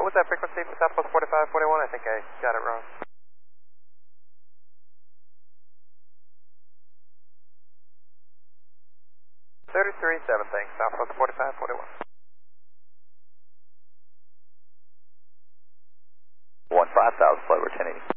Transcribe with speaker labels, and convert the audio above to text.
Speaker 1: was that frequency for Southwest 4541? I think I got it wrong. 33.7, thanks. Southwest 4541.
Speaker 2: 15,000, flight over 1080.